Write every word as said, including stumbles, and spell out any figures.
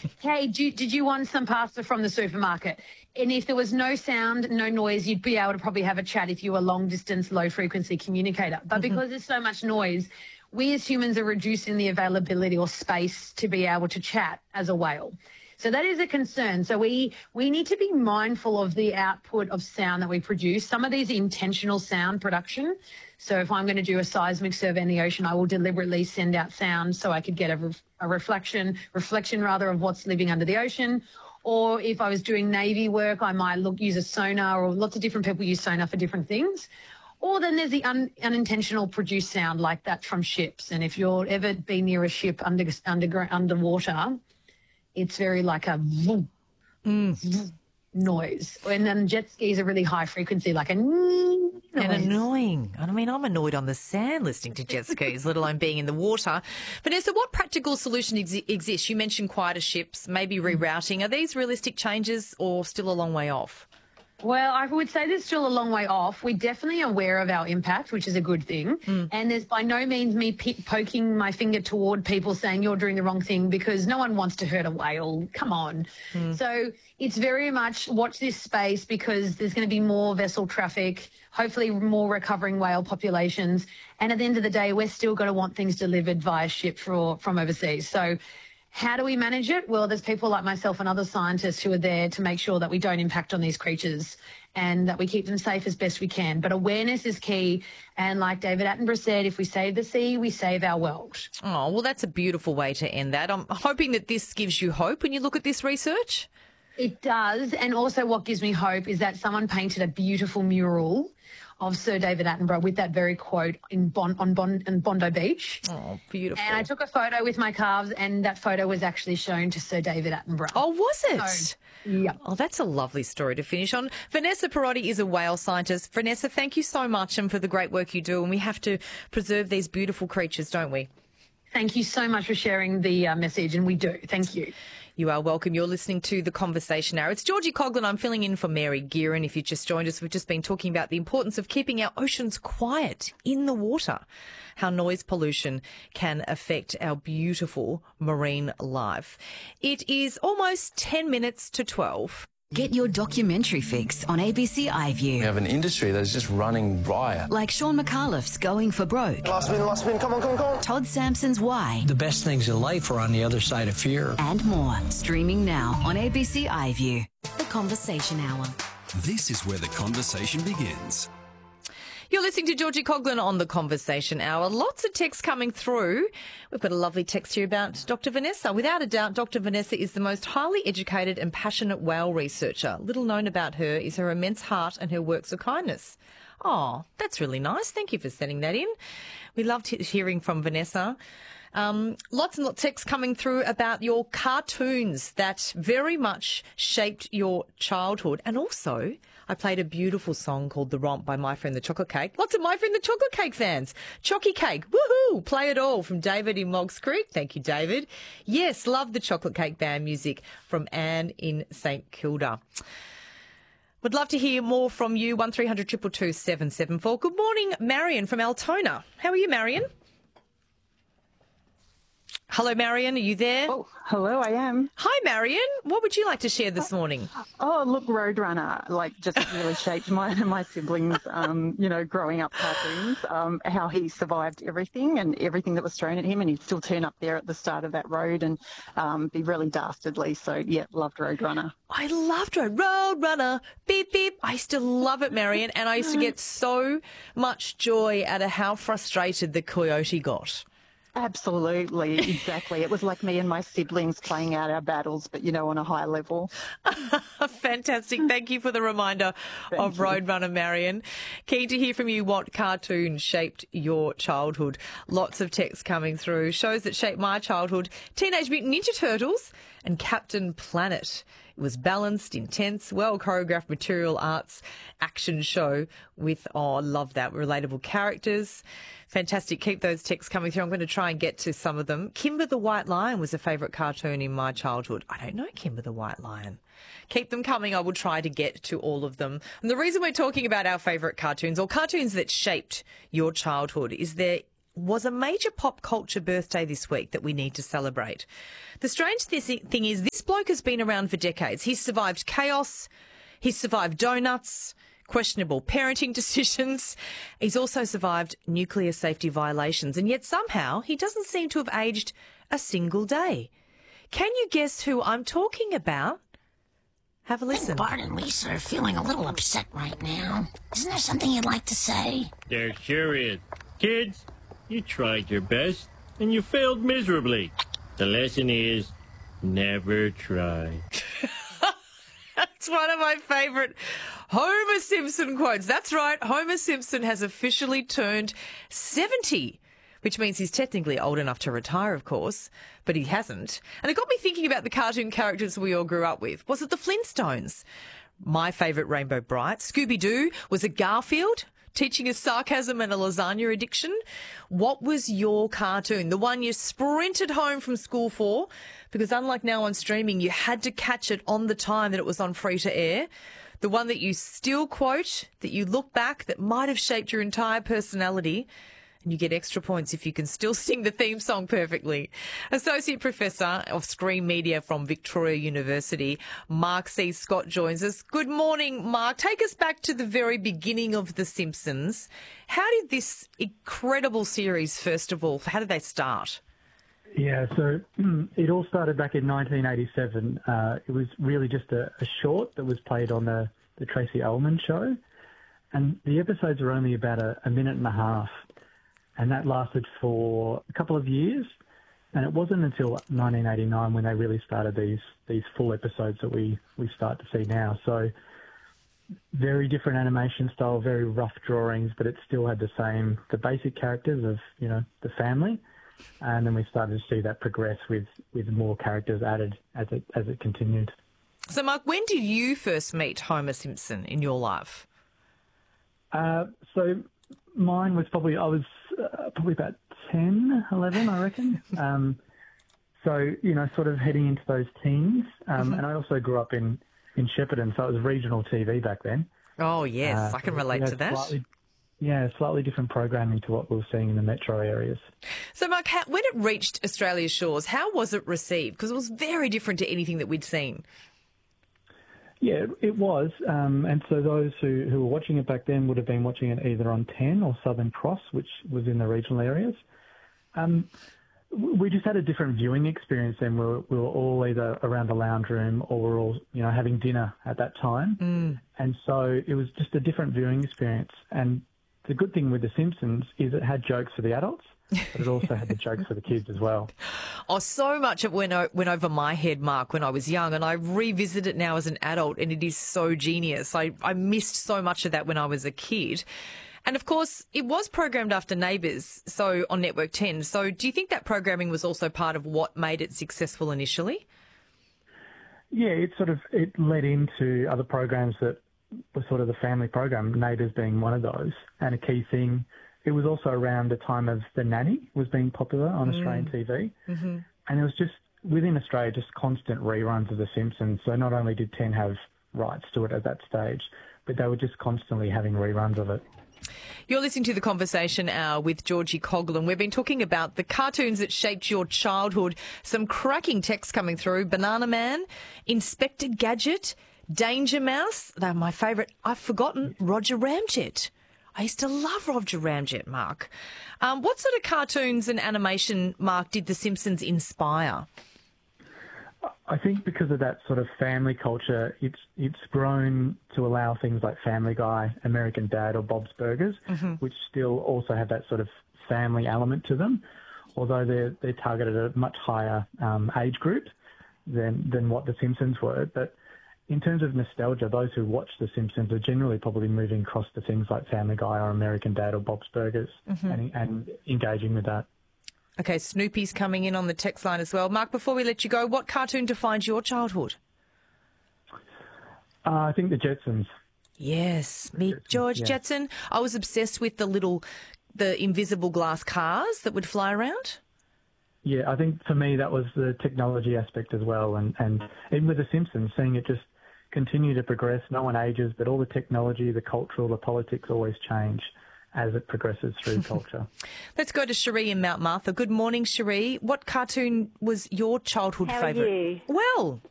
hey, do, did you want some pasta from the supermarket? And if there was no sound, no noise, you'd be able to probably have a chat if you were a long-distance, low-frequency communicator. But mm-hmm. because there's so much noise, we as humans are reducing the availability or space to be able to chat as a whale. So that is a concern. So we we need to be mindful of the output of sound that we produce. Some of these are intentional sound production. So if I'm going to do a seismic survey in the ocean, I will deliberately send out sound so I could get a, re- a reflection, reflection rather, of what's living under the ocean. Or if I was doing Navy work, I might look use a sonar, or lots of different people use sonar for different things. Or then there's the un, unintentional produced sound like that from ships. And if you've ever been near a ship under, under, underwater, it's very like a vroom, mm. vroom noise. And then jet skis are really high frequency, like a noise. And annoying. I mean, I'm annoyed on the sand listening to jet skis, let alone being in the water. Vanessa, what practical solution ex- exists? You mentioned quieter ships, maybe rerouting. Are these realistic changes or still a long way off? Well, I would say there's still a long way off. We're definitely aware of our impact, which is a good thing. Mm. And there's by no means me pe- poking my finger toward people saying you're doing the wrong thing, because no one wants to hurt a whale. Come on. Mm. So it's very much watch this space, because there's going to be more vessel traffic, hopefully more recovering whale populations. And at the end of the day, we're still going to want things delivered via ship for, from overseas. So how do we manage it? Well, there's people like myself and other scientists who are there to make sure that we don't impact on these creatures and that we keep them safe as best we can. But awareness is key. And like David Attenborough said, if we save the sea, we save our world. Oh, well, that's a beautiful way to end that. I'm hoping that this gives you hope when you look at this research. It does. And also what gives me hope is that someone painted a beautiful mural of Sir David Attenborough with that very quote in bon, on, bon, on Bondi Beach. Oh, beautiful. And I took a photo with my calves, and that photo was actually shown to Sir David Attenborough. Oh, was it? So, yeah. Oh, that's a lovely story to finish on. Vanessa Perotti is a whale scientist. Vanessa, thank you so much and for the great work you do. And we have to preserve these beautiful creatures, don't we? Thank you so much for sharing the uh, message, and we do. Thank you. You are welcome. You're listening to The Conversation Hour. It's Georgie Coughlin. I'm filling in for Mary Gearin. If you just joined us, we've just been talking about the importance of keeping our oceans quiet in the water, how noise pollution can affect our beautiful marine life. It is almost ten minutes to twelve. Get your documentary fix on A B C iView. We have an industry that's just running riot. Like Sean McAuliffe's Going for Broke. Last spin, last spin, come on, come on, come on. Todd Sampson's Why. The best things in life are on the other side of fear. And more. Streaming now on A B C iView. The Conversation Hour. This is where the conversation begins. You're listening to Georgie Coughlin on The Conversation Hour. Lots of texts coming through. We've got a lovely text here about Doctor Vanessa. Without a doubt, Doctor Vanessa is the most highly educated and passionate whale researcher. Little known about her is her immense heart and her works of kindness. Oh, that's really nice. Thank you for sending that in. We loved hearing from Vanessa. Um, lots and lots of texts coming through about your cartoons that very much shaped your childhood. And also, I played a beautiful song called The Romp by My Friend the Chocolate Cake. Lots of My Friend the Chocolate Cake fans. Chocky Cake, woohoo! Play it all from David in Moggs Creek. Thank you, David. Yes, love the Chocolate Cake Band music from Anne in St Kilda. Would love to hear more from you. one three hundred two two two seven seven four. Good morning, Marion from Altona. How are you, Marion? Hello, Marion. Are you there? Oh, hello, I am. Hi, Marion. What would you like to share this morning? Oh, look, Roadrunner, like, just really shaped my my siblings, um, you know, growing up cartoons, um, how he survived everything and everything that was thrown at him, and he'd still turn up there at the start of that road and um, be really dastardly. So, yeah, loved Roadrunner. I loved Road Roadrunner. Beep, beep. I used to love it, Marion, and I used to get so much joy out of how frustrated the coyote got. Absolutely, exactly. It was like me and my siblings playing out our battles, but, you know, on a high level. Fantastic. Thank you for the reminder of Roadrunner, Marion. Keen to hear from you what cartoon shaped your childhood. Lots of texts coming through. Shows that shaped my childhood. Teenage Mutant Ninja Turtles and Captain Planet. It was balanced, intense, well-choreographed material arts action show with, oh, I love that, relatable characters. Fantastic. Keep those texts coming through. I'm going to try and get to some of them. Kimber the White Lion was a favourite cartoon in my childhood. I don't know Kimber the White Lion. Keep them coming. I will try to get to all of them. And the reason we're talking about our favourite cartoons or cartoons that shaped your childhood is they're was a major pop culture birthday this week that we need to celebrate. The strange thing is this bloke has been around for decades. He's survived chaos. He's survived donuts, questionable parenting decisions. He's also survived nuclear safety violations, and yet somehow he doesn't seem to have aged a single day. Can you guess who I'm talking about? Have a listen. Bart and Lisa are feeling a little upset right now. Isn't there something you'd like to say? There sure is. Kids, you tried your best, and you failed miserably. The lesson is, never try. That's one of my favourite Homer Simpson quotes. That's right, Homer Simpson has officially turned seventy, which means he's technically old enough to retire, of course, but he hasn't. And it got me thinking about the cartoon characters we all grew up with. Was it the Flintstones? My favourite, Rainbow Bright. Scooby-Doo. Was it Garfield, teaching us sarcasm and a lasagna addiction? What was your cartoon? The one you sprinted home from school for, because unlike now on streaming, you had to catch it on the time that it was on free to air. The one that you still quote, that you look back, that might have shaped your entire personality. And you get extra points if you can still sing the theme song perfectly. Associate Professor of Screen Media from Victoria University, Mark C. Scott joins us. Good morning, Mark. Take us back to the very beginning of The Simpsons. How did this incredible series, first of all, how did they start? Yeah, so it all started back in nineteen eighty-seven. Uh, it was really just a, a short that was played on the, the Tracy Ullman show. And the episodes were only about a, a minute and a half. And that lasted for a couple of years. And it wasn't until nineteen eighty-nine when they really started these these full episodes that we, we start to see now. So very different animation style, very rough drawings, but it still had the same, the basic characters of, you know, the family. And then we started to see that progress with, with more characters added as it as it continued. So, Mark, when did you first meet Homer Simpson in your life? Uh, so mine was probably, I was uh, probably about ten, eleven, I reckon. um, so, you know, sort of heading into those teens. Um, mm-hmm. And I also grew up in, in Shepparton, so it was regional T V back then. Oh, yes, uh, I can relate you know, to that. Slightly, yeah, slightly different programming to what we were seeing in the metro areas. So, Mark, how, when it reached Australia's shores, how was it received? Because it was very different to anything that we'd seen. Yeah, it was. Um, and so those who, who were watching it back then would have been watching it either on ten or Southern Cross, which was in the regional areas. Um, we just had a different viewing experience then. We were, we were all either around the lounge room or we were all, you know, having dinner at that time. Mm. And so it was just a different viewing experience. And the good thing with The Simpsons is it had jokes for the adults, but it also had the jokes for the kids as well. Oh, so much it went, o- went over my head, Mark, when I was young, and I revisit it now as an adult, and it is so genius. I, I missed so much of that when I was a kid. And, of course, it was programmed after Neighbours, so on Network ten. So do you think that programming was also part of what made it successful initially? Yeah, it sort of it led into other programs that were sort of the family program, Neighbours being one of those. And a key thing, it was also around the time of The Nanny was being popular on mm. Australian T V. Mm-hmm. And it was just, within Australia, just constant reruns of The Simpsons. So not only did ten have rights to it at that stage, but they were just constantly having reruns of it. You're listening to The Conversation Hour with Georgie Coghlan. We've been talking about the cartoons that shaped your childhood. Some cracking texts coming through. Banana Man, Inspector Gadget, Danger Mouse. They're my favourite. I've forgotten Roger Ramjet. I used to love Roger Ramjet, Mark. Um, what sort of cartoons and animation, Mark, did The Simpsons inspire? I think because of that sort of family culture, it's it's grown to allow things like Family Guy, American Dad, or Bob's Burgers, mm-hmm. which still also have that sort of family element to them, although they're they're targeted at a much higher um, age group than than what The Simpsons were. But in terms of nostalgia, those who watch The Simpsons are generally probably moving across to things like Family Guy or American Dad or Bob's Burgers mm-hmm. and, and engaging with that. Okay, Snoopy's coming in on the text line as well. Mark, before we let you go, what cartoon defines your childhood? Uh, I think the Jetsons. Yes, meet Jetsons, George yeah. Jetson. I was obsessed with the little, the invisible glass cars that would fly around. Yeah, I think for me that was the technology aspect as well. And, and even with The Simpsons, seeing it just continue to progress, no one ages, but all the technology, the cultural, the politics always change. as it progresses through culture. Let's go to Cherie in Mount Martha. Good morning, Cherie. What cartoon was your childhood How favourite? are you? Well,